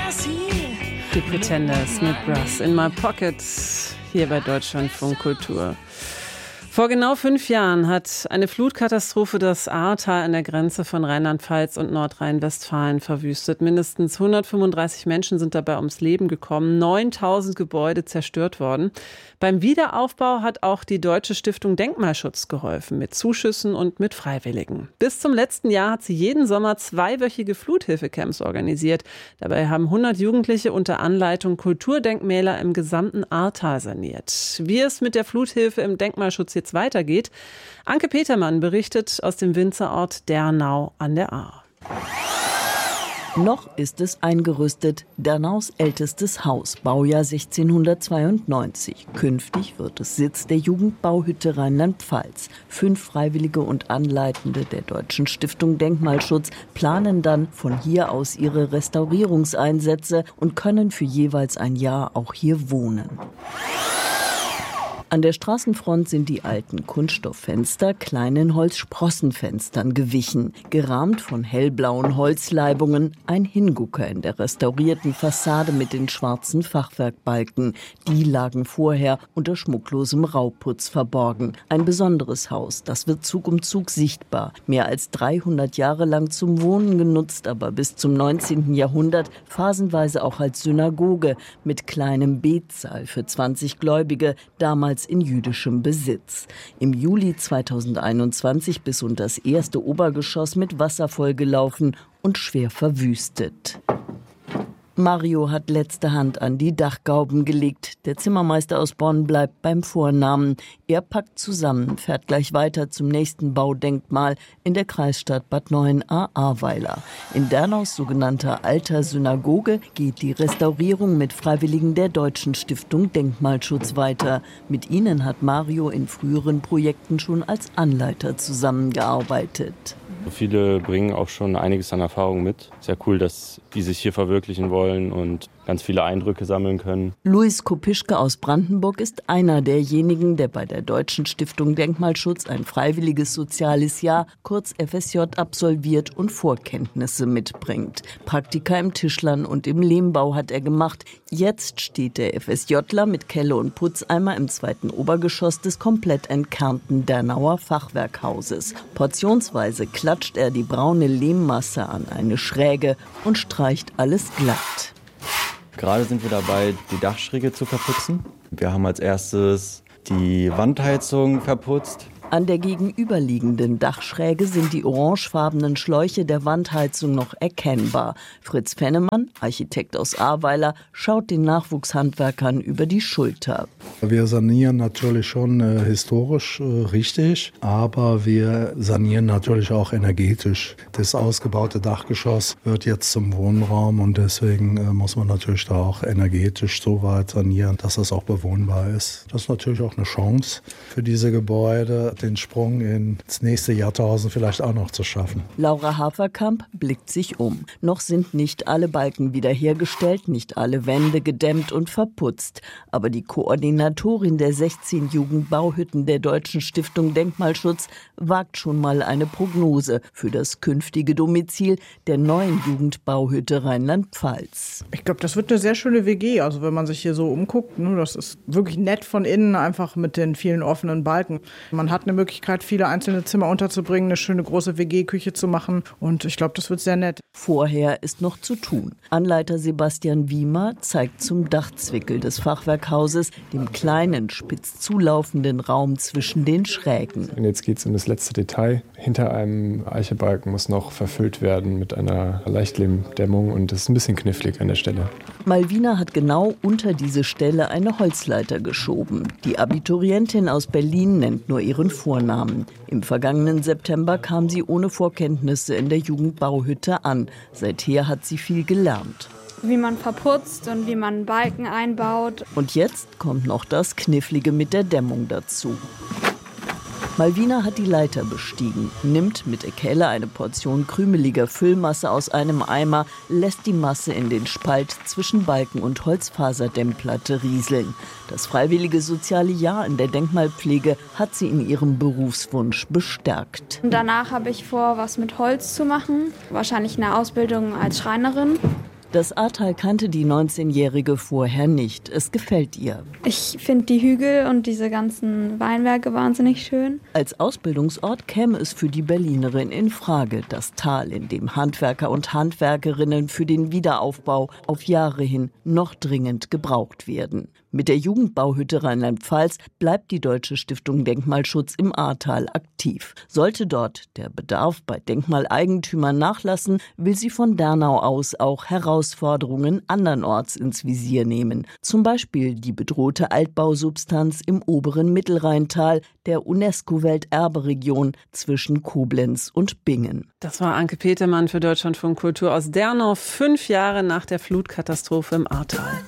Die Pretenders mit Brass in My Pocket hier bei Deutschlandfunk Kultur. Vor genau 5 Jahren hat eine Flutkatastrophe das Ahrtal an der Grenze von Rheinland-Pfalz und Nordrhein-Westfalen verwüstet. Mindestens 135 Menschen sind dabei ums Leben gekommen, 9000 Gebäude zerstört worden. Beim Wiederaufbau hat auch die Deutsche Stiftung Denkmalschutz geholfen, mit Zuschüssen und mit Freiwilligen. Bis zum letzten Jahr hat sie jeden Sommer 2-wöchige Fluthilfecamps organisiert. Dabei haben 100 Jugendliche unter Anleitung Kulturdenkmäler im gesamten Ahrtal saniert. Wie es mit der Fluthilfe im Denkmalschutz jetzt weitergeht. Anke Petermann berichtet aus dem Winzerort Dernau an der Ahr. Noch ist es eingerüstet, Dernaus ältestes Haus, Baujahr 1692. Künftig wird es Sitz der Jugendbauhütte Rheinland-Pfalz. 5 Freiwillige und Anleitende der Deutschen Stiftung Denkmalschutz planen dann von hier aus ihre Restaurierungseinsätze und können für jeweils ein Jahr auch hier wohnen. An der Straßenfront sind die alten Kunststofffenster kleinen Holzsprossenfenstern gewichen, gerahmt von hellblauen Holzleibungen, ein Hingucker in der restaurierten Fassade mit den schwarzen Fachwerkbalken. Die lagen vorher unter schmucklosem Rauputz verborgen. Ein besonderes Haus, das wird Zug um Zug sichtbar. Mehr als 300 Jahre lang zum Wohnen genutzt, aber bis zum 19. Jahrhundert phasenweise auch als Synagoge mit kleinem Betsaal für 20 Gläubige, damals in jüdischem Besitz. Im Juli 2021 bis unter das erste Obergeschoss mit Wasser vollgelaufen und schwer verwüstet. Mario hat letzte Hand an die Dachgauben gelegt. Der Zimmermeister aus Bonn bleibt beim Vornamen. Er packt zusammen, fährt gleich weiter zum nächsten Baudenkmal in der Kreisstadt Bad Neuenahr-Ahrweiler. In Dernaus sogenannter Alter Synagoge geht die Restaurierung mit Freiwilligen der Deutschen Stiftung Denkmalschutz weiter. Mit ihnen hat Mario in früheren Projekten schon als Anleiter zusammengearbeitet. Viele bringen auch schon einiges an Erfahrung mit. Sehr cool, dass die sich hier verwirklichen wollen und ganz viele Eindrücke sammeln können. Luis Kopischke aus Brandenburg ist einer derjenigen, der bei der Deutschen Stiftung Denkmalschutz ein freiwilliges soziales Jahr, kurz FSJ, absolviert und Vorkenntnisse mitbringt. Praktika im Tischlern und im Lehmbau hat er gemacht. Jetzt steht der FSJler mit Kelle und Putzeimer im 2. Obergeschoss des komplett entkernten Dernauer Fachwerkhauses. Portionsweise klatscht er die braune Lehmmasse an eine Schräge und streicht alles glatt. Gerade sind wir dabei, die Dachschräge zu verputzen. Wir haben als erstes die Wandheizung verputzt. An der gegenüberliegenden Dachschräge sind die orangefarbenen Schläuche der Wandheizung noch erkennbar. Fritz Fennemann, Architekt aus Ahrweiler, schaut den Nachwuchshandwerkern über die Schulter. Wir sanieren natürlich schon historisch richtig, aber wir sanieren natürlich auch energetisch. Das ausgebaute Dachgeschoss wird jetzt zum Wohnraum und deswegen muss man natürlich da auch energetisch so weit sanieren, dass das auch bewohnbar ist. Das ist natürlich auch eine Chance für diese Gebäude, den Sprung ins nächste Jahrtausend vielleicht auch noch zu schaffen. Laura Haferkamp blickt sich um. Noch sind nicht alle Balken wiederhergestellt, nicht alle Wände gedämmt und verputzt. Aber die Koordinatorin der 16 Jugendbauhütten der Deutschen Stiftung Denkmalschutz wagt schon mal eine Prognose für das künftige Domizil der neuen Jugendbauhütte Rheinland-Pfalz. Ich glaube, das wird eine sehr schöne WG. Also wenn man sich hier so umguckt, das ist wirklich nett von innen, einfach mit den vielen offenen Balken. Man hat eine Möglichkeit, viele einzelne Zimmer unterzubringen, eine schöne große WG-Küche zu machen. Und ich glaube, das wird sehr nett. Vorher ist noch zu tun. Anleiter Sebastian Wiemer zeigt zum Dachzwickel des Fachwerkhauses, dem kleinen, spitz zulaufenden Raum zwischen den Schrägen. Und jetzt geht es um das letzte Detail. Hinter einem Eichebalken muss noch verfüllt werden mit einer Leichtlehmdämmung und das ist ein bisschen knifflig an der Stelle. Malvina hat genau unter diese Stelle eine Holzleiter geschoben. Die Abiturientin aus Berlin nennt nur ihren Vornamen. Im vergangenen September kam sie ohne Vorkenntnisse in der Jugendbauhütte an. Seither hat sie viel gelernt. Wie man verputzt und wie man Balken einbaut. Und jetzt kommt noch das Knifflige mit der Dämmung dazu. Malvina hat die Leiter bestiegen, nimmt mit der Kelle eine Portion krümeliger Füllmasse aus einem Eimer, lässt die Masse in den Spalt zwischen Balken und Holzfaserdämmplatte rieseln. Das freiwillige soziale Jahr in der Denkmalpflege hat sie in ihrem Berufswunsch bestärkt. Danach habe ich vor, was mit Holz zu machen, wahrscheinlich eine Ausbildung als Schreinerin. Das Ahrtal kannte die 19-Jährige vorher nicht. Es gefällt ihr. Ich finde die Hügel und diese ganzen Weinberge wahnsinnig schön. Als Ausbildungsort käme es für die Berlinerin in Frage. Das Tal, in dem Handwerker und Handwerkerinnen für den Wiederaufbau auf Jahre hin noch dringend gebraucht werden. Mit der Jugendbauhütte Rheinland-Pfalz bleibt die Deutsche Stiftung Denkmalschutz im Ahrtal aktiv. Sollte dort der Bedarf bei Denkmaleigentümern nachlassen, will sie von Dernau aus auch Herausforderungen andernorts ins Visier nehmen. Zum Beispiel die bedrohte Altbausubstanz im oberen Mittelrheintal, der UNESCO-Welterberegion zwischen Koblenz und Bingen. Das war Anke Petermann für Deutschlandfunk Kultur aus Dernau, 5 Jahre nach der Flutkatastrophe im Ahrtal.